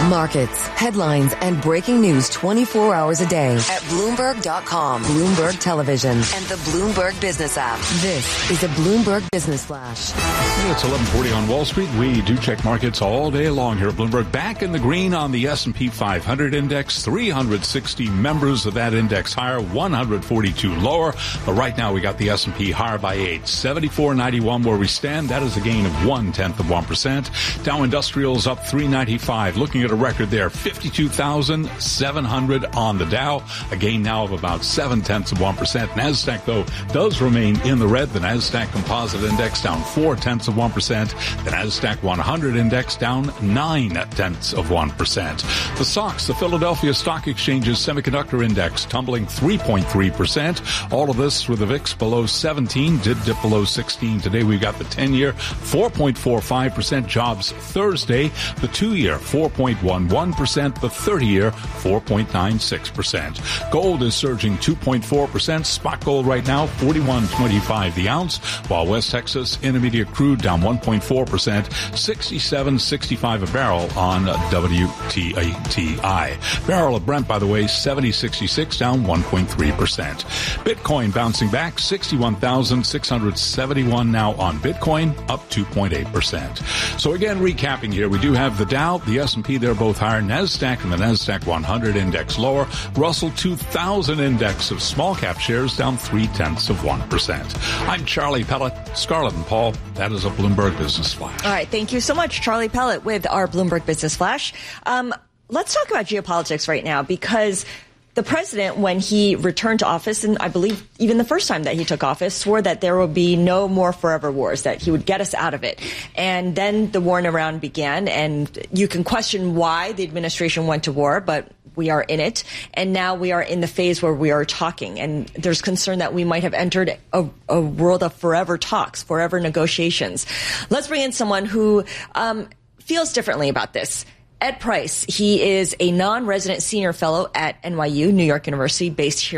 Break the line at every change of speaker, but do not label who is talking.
Markets, headlines, and breaking news 24 hours a day at Bloomberg.com, Bloomberg Television, and the Bloomberg Business app. This is a Bloomberg Business Flash.
It's 11:40 on Wall Street. We do check markets all day long here at Bloomberg. Back in the green on the S&P 500 index, 360 members of that index higher, 142 lower. But right now we got the S&P higher by 8, 74.91 where we stand. That is a gain of 0.1%. Dow Industrials up 395. Looking at a record there, 52,700 on the Dow, a gain now of about 0.7%. NASDAQ, though, does remain in the red. The NASDAQ Composite Index down 0.4%. The NASDAQ 100 Index down 0.9%. The SOX, the Philadelphia Stock Exchange's Semiconductor Index, tumbling 3.3%. All of this with the VIX below 17, did dip below 16. Today we've got the 10-year 4.45%, jobs Thursday, the 2-year 4.11%, the 30-year 4.96%. Gold is surging 2.4%. Spot gold right now $41.25 the ounce, while West Texas Intermediate crude down 1.4%, $67.65 a barrel on WTI. Barrel of Brent, by the way, $70.66, down 1.3%. Bitcoin bouncing back, 61,671 now on Bitcoin, up 2.8%. So again, recapping here, we do have the Dow, the S&P, they're both higher. NASDAQ and the NASDAQ 100 index lower. Russell 2000 index of small cap shares down 0.3%. I'm Charlie Pellet, Scarlett and Paul. That is a Bloomberg Business Flash.
All right. Thank you so much, Charlie Pellet, with our Bloomberg Business Flash. Let's talk about geopolitics right now, because the president, when he returned to office, and I believe even the first time that he took office, swore that there will be no more forever wars, that he would get us out of it. And then the war in Iran began, and you can question why the administration went to war, but we are in it. And now we are in the phase where we are talking. And there's concern that we might have entered a world of forever talks, forever negotiations. Let's bring in someone who feels differently about this. Ed Price, he is a non-resident senior fellow at NYU, New York University, based here